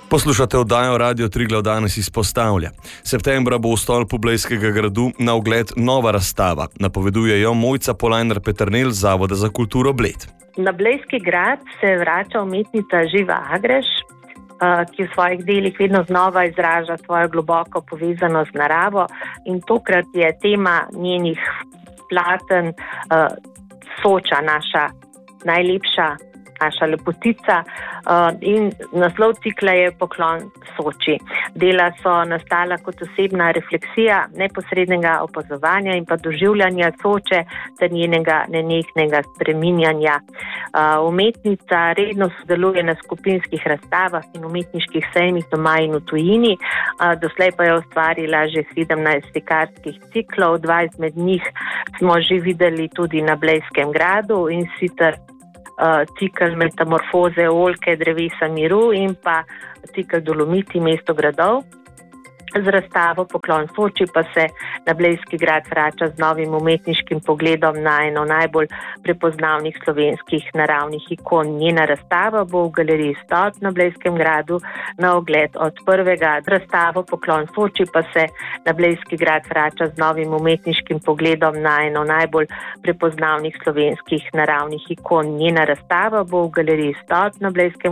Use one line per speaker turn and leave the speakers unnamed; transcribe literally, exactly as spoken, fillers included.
Poslušate oddajo Radio Triglav danes izpostavlja. Septembra bo v stolpu Blejskega gradu na ogled nova razstava. Napoveduje jo Mojca Polajner-Peternelj z Zavoda za kulturo Bled.
Na Blejski grad se vrača umetnica Živa Agreš, ki v svojih delih vedno znova izraža svojo globoko povezanost z naravo, in tokrat je tema njenih platen Soča, naša najlepša, naša lepotica, in naslov cikla je Poklon Soči. Dela so nastala kot osebna refleksija neposrednega opazovanja in pa doživljanja Soče ter njenega nenehnega spreminjanja. Umetnica redno sodeluje na skupinskih razstavah in umetniških sejmih doma in v tujini. Doslej pa je ustvarila že sedemnajst slikarskih ciklov, dva izmed njih smo že videli tudi na Blejskem gradu, in sicer cikl Metamorfoze oljke drevesa miru in pa cikl Dolomiti mesto gradov. Z razstavo Poklon Soči pa se na Blejski grad vrača z novim umetniškim pogledom na eno najbolj prepoznavnih slovenskih naravnih ikon. Njena razstava bo v galeriji Stolp na Blejskem gradu na ogled od prvega. Razstavo Poklon Soči pa se na Blejski grad vrača z novim umetniškim pogledom na eno najbolj prepoznavnih slovenskih naravnih ikon. Njena razstava bo v galeriji Stolp na Blejskem